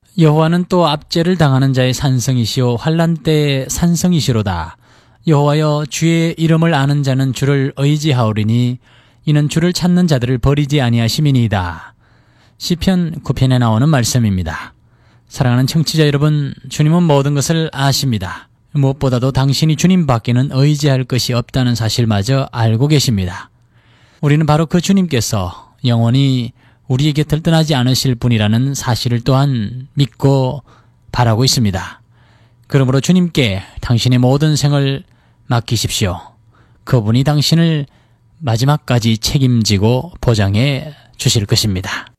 여호와는 또 압제를 당하는 자의 산성이시오 환난 때의 산성이시로다. 여호와여, 주의 이름을 아는 자는 주를 의지하오리니 이는 주를 찾는 자들을 버리지 아니하심이니이다. 시편 9편에 나오는 말씀입니다. 사랑하는 청취자 여러분, 주님은 모든 것을 아십니다. 무엇보다도 당신이 주님 밖에는 의지할 것이 없다는 사실마저 알고 계십니다. 우리는 바로 그 주님께서 영원히 우리의 곁을 떠나지 않으실 분이라는 사실을 또한 믿고 바라고 있습니다. 그러므로 주님께 당신의 모든 생을 맡기십시오. 그분이 당신을 마지막까지 책임지고 보장해 주실 것입니다.